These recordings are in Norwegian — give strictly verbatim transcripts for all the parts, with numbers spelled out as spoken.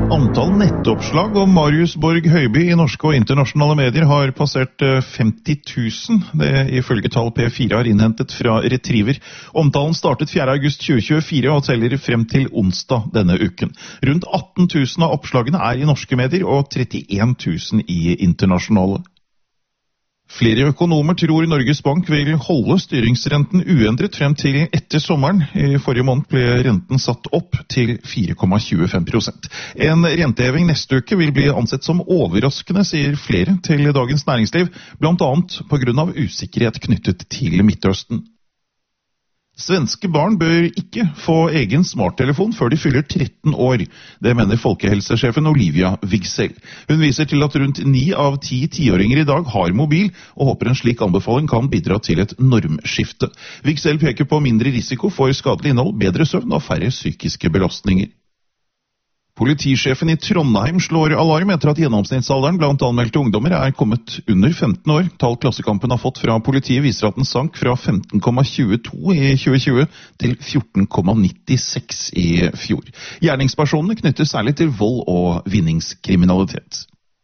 Antall nettoppslag om Marius Borg Høiby i norske og internasjonale medier har passert femti tusen, det ifølge tall P fire har innhentet fra Retriever. Omtalen startet fjerde august tjue tjuefire og teller frem til onsdag denne uken. Rundt atten tusen av oppslagene er i norske medier og trettien tusen i internasjonale. Flere økonomer tror Norges Bank vil holde styringsrenten uendret frem til etter sommeren. I forrige måned ble renten satt opp til fire komma tjuefem prosent. En renteheving neste uke vil bli ansett som overraskende, sier flere til Dagens Næringsliv, blant annet på grunn av usikkerhet knyttet til Midtøsten. Svenske barn bør ikke få egen smarttelefon før de fyller tretten år. Det mener folkehelsesjefen Olivia Wigsell. Hun viser til at rundt ni av ti tiåringer i dag har mobil, og håper en slik anbefaling kan bidra til et normskifte. Wigsell peker på mindre risiko for skadelig innhold, bedre søvn og færre psykiske belastninger. Politisjefen i Trondheim slår alarm etter at gjennomsnittsalderen blant anmeldte ungdommer er kommet under femten år. Tall Klassekampen har fått fra politiet viser at den sank fra femten komma tjueto i tjue tjue til fjorten komma nittiseks i fjor. Gjerningspersonene knytter særlig til vold og vinningskriminalitet.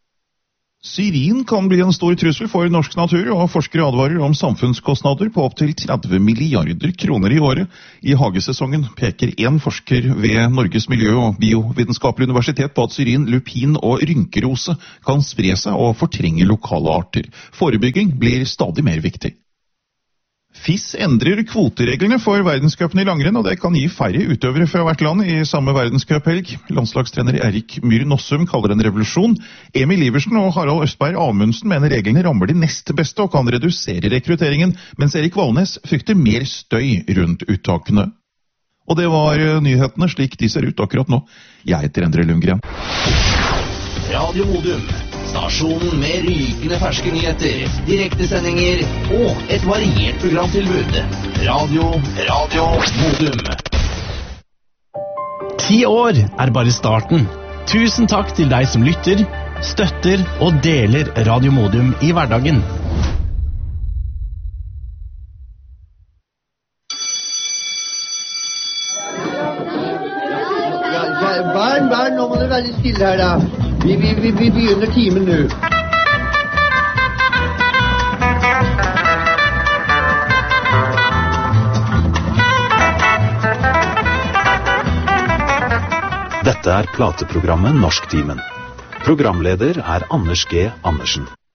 Syrin kan bli en stor trussel for norsk natur, og forskere advarer om samfunnskostnader på opp til tretti milliarder kroner i året. I hagesesongen peker en forsker ved Norges miljø- og biovitenskapelige universitet på at syrin, lupin og rynkerose kan spre seg og fortrenge lokale arter. Forebygging blir stadig mer viktig. F I S endrer kvotereglene for verdenscupen i langrenn, og det kan gi færre utøvere fra hvert land i samme verdenscuphelg. Landslagstrener Erik Myhr Nossum kaller det en revolusjon. Emil Iversen og Harald Østberg Amundsen mener reglene rammer de nest beste og kan redusere rekrutteringen, mens Erik Valnes frykter mer støy rundt uttakene. Og det var nyhetene slik de ser ut akkurat nå. Jeg heter Endre Lundgren. Radio Modum. Stasjonen med rykende ferske nyheter, direktesendinger og et variert programtilbud. Radio, Radio Modum. Ti år er bare starten. Tusen takk til deg som lytter, støtter og deler Radio Modum i hverdagen. Barn, barn, nå må dere være stille her da. Vi, vi, vi, vi begynner timen nå. Dette er plateprogrammet Norsktimen. Programleder er Anders G. Andersen.